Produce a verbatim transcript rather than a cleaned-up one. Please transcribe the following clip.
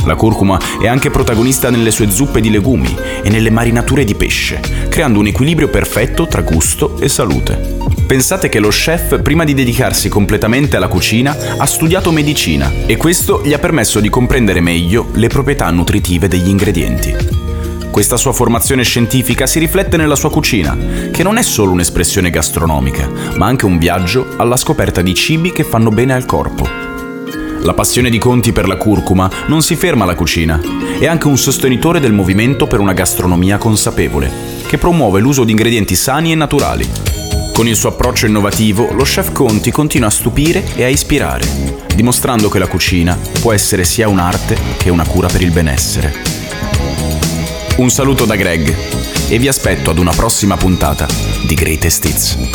La curcuma è anche protagonista nelle sue zuppe di legumi e nelle marinature di pesce, creando un equilibrio perfetto tra gusto e salute. Pensate che lo chef, prima di dedicarsi completamente alla cucina, ha studiato medicina e questo gli ha permesso di comprendere meglio le proprietà nutritive degli ingredienti. Questa sua formazione scientifica si riflette nella sua cucina, che non è solo un'espressione gastronomica, ma anche un viaggio alla scoperta di cibi che fanno bene al corpo. La passione di Conti per la curcuma non si ferma alla cucina, è anche un sostenitore del movimento per una gastronomia consapevole, che promuove l'uso di ingredienti sani e naturali. Con il suo approccio innovativo, lo chef Conti continua a stupire e a ispirare, dimostrando che la cucina può essere sia un'arte che una cura per il benessere. Un saluto da Greg e vi aspetto ad una prossima puntata di Greatest Hits.